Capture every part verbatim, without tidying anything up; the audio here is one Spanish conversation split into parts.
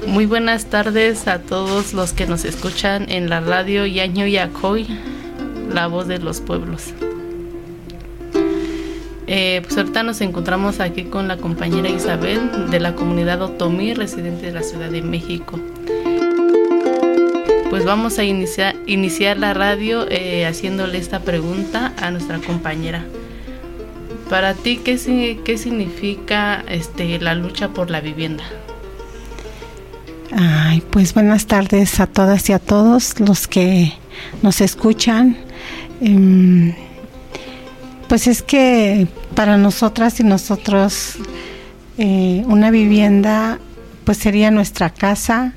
Muy buenas tardes a todos los que nos escuchan en la radio Yaño Yacoy, la voz de los pueblos. Eh, pues ahorita nos encontramos aquí con la compañera Isabel de la comunidad Otomí, residente de la Ciudad de México. Pues vamos a iniciar, iniciar la radio eh, haciéndole esta pregunta a nuestra compañera. Para ti, ¿qué, qué significa este, la lucha por la vivienda? Ay, pues buenas tardes a todas y a todos los que nos escuchan. Um, pues es que para nosotras y nosotros eh, una vivienda pues sería nuestra casa.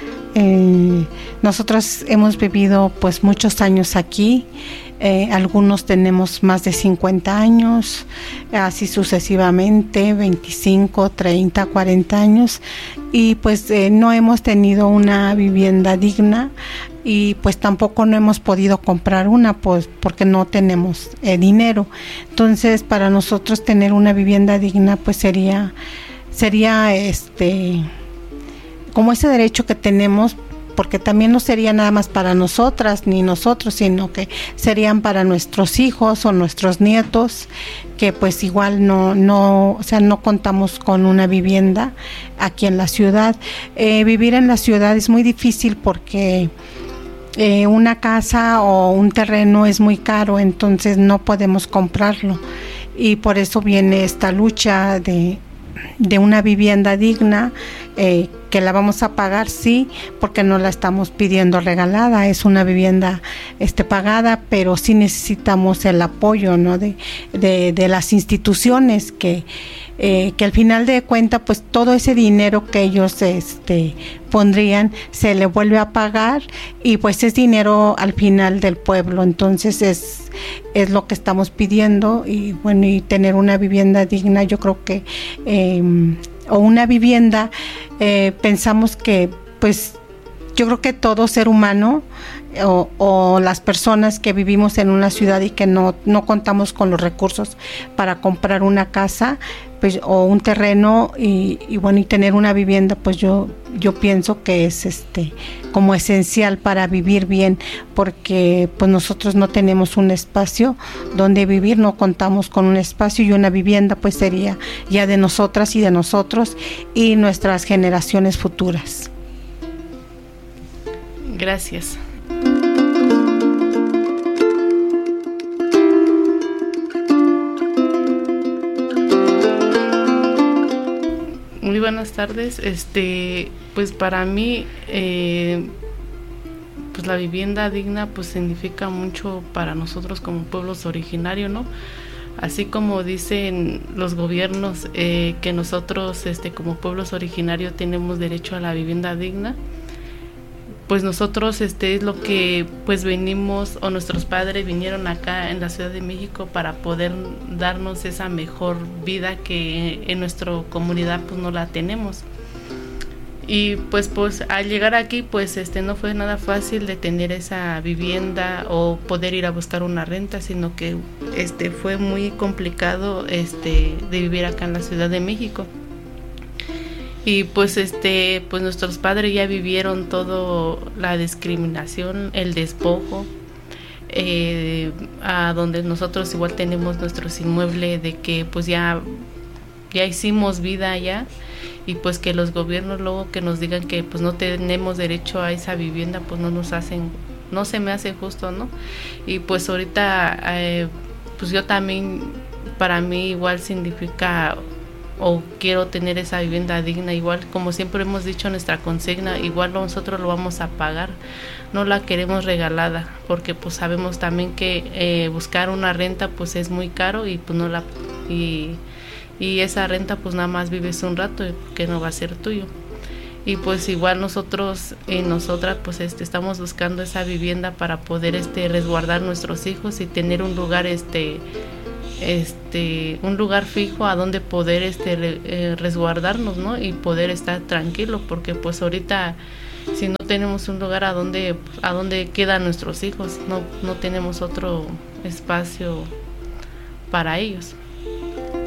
Eh, nosotros hemos vivido pues muchos años aquí. Eh, algunos tenemos más de cincuenta años, así sucesivamente, veinticinco, treinta, cuarenta años, y pues eh, no hemos tenido una vivienda digna y pues tampoco no hemos podido comprar una pues porque no tenemos eh, dinero. Entonces para nosotros tener una vivienda digna pues sería sería este como ese derecho que tenemos, porque también no sería nada más para nosotras ni nosotros, sino que serían para nuestros hijos o nuestros nietos, que pues igual no, no, o sea, no contamos con una vivienda aquí en la ciudad. Eh, vivir en la ciudad es muy difícil porque eh, una casa o un terreno es muy caro, entonces no podemos comprarlo, y por eso viene esta lucha de de una vivienda digna, eh, que la vamos a pagar, sí, porque no la estamos pidiendo regalada, es una vivienda este pagada, pero sí necesitamos el apoyo, ¿no? de, de, de las instituciones que eh, que al final de cuentas pues todo ese dinero que ellos este pondrían se le vuelve a pagar, y pues es dinero al final del pueblo. Entonces es es lo que estamos pidiendo, y bueno, y tener una vivienda digna, yo creo que eh, o una vivienda, eh, pensamos que pues yo creo que todo ser humano o, o las personas que vivimos en una ciudad y que no, no contamos con los recursos para comprar una casa pues o un terreno y, y bueno y tener una vivienda, pues yo yo pienso que es este como esencial para vivir bien, porque pues nosotros no tenemos un espacio donde vivir, no contamos con un espacio, y una vivienda pues sería ya de nosotras y de nosotros y nuestras generaciones futuras. Gracias. Muy buenas tardes. Este, pues para mí, eh, pues la vivienda digna, pues significa mucho para nosotros como pueblos originarios, ¿no? Así como dicen los gobiernos eh, que nosotros, este, como pueblos originarios, tenemos derecho a la vivienda digna. Pues nosotros este es lo que pues venimos, o nuestros padres vinieron acá en la Ciudad de México para poder darnos esa mejor vida que en nuestra comunidad pues no la tenemos. Y pues pues al llegar aquí pues este no fue nada fácil de tener esa vivienda o poder ir a buscar una renta, sino que este fue muy complicado este de vivir acá en la Ciudad de México. Y pues este pues nuestros padres ya vivieron todo la discriminación, el despojo, eh, a donde nosotros igual tenemos nuestros inmuebles, de que pues ya ya hicimos vida allá, y pues que los gobiernos luego que nos digan que pues no tenemos derecho a esa vivienda, pues no nos hacen, no se me hace justo, ¿no? Y pues ahorita eh, pues yo también, para mí igual significa o quiero tener esa vivienda digna, igual como siempre hemos dicho nuestra consigna, igual nosotros lo vamos a pagar, no la queremos regalada, porque pues sabemos también que eh, buscar una renta pues es muy caro, y pues no la y, y esa renta pues nada más vives un rato, que no va a ser tuyo. Y pues igual nosotros y nosotras pues este estamos buscando esa vivienda para poder este resguardar nuestros hijos y tener un lugar este este un lugar fijo a donde poder este re, eh, resguardarnos, ¿no? Y poder estar tranquilo, porque pues ahorita si no tenemos un lugar a donde a donde quedan nuestros hijos, no no tenemos otro espacio para ellos.